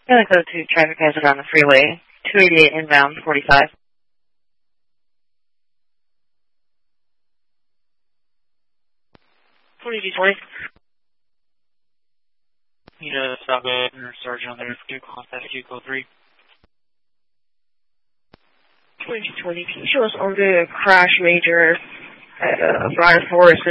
Gonna go to traffic hazard on the freeway, 288 inbound, 45. 2220. Need a stop at Sergeant on there. Do contact vehicle 3. 2220. Can you show us on the crash major at Briar Forest?